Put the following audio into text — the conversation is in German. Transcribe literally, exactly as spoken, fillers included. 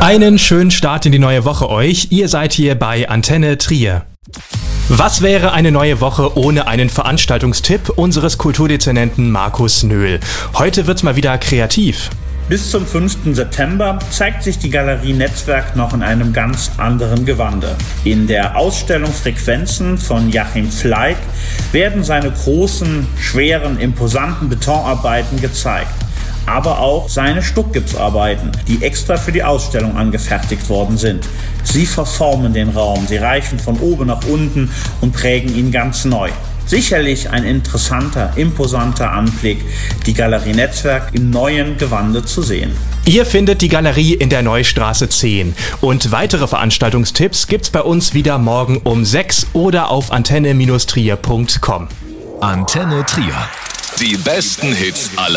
Einen schönen Start in die neue Woche euch. Ihr seid hier bei Antenne Trier. Was wäre eine neue Woche ohne einen Veranstaltungstipp unseres Kulturdezernenten Markus Nöhl? Heute wird's mal wieder kreativ. Bis zum fünften September zeigt sich die Galerie Netzwerk noch in einem ganz anderen Gewande. In der Ausstellung Frequenzen von Joachim Fleig werden seine großen, schweren, imposanten Betonarbeiten gezeigt. Aber auch seine Stuckgipsarbeiten, die extra für die Ausstellung angefertigt worden sind. Sie verformen den Raum, sie reichen von oben nach unten und prägen ihn ganz neu. Sicherlich ein interessanter, imposanter Anblick, die Galerie Netzwerk im neuen Gewande zu sehen. Ihr findet die Galerie in der Neustraße zehn. Und weitere Veranstaltungstipps gibt's bei uns wieder morgen um sechs oder auf antenne Bindestrich trier Punkt com. Antenne Trier. Die besten Hits aller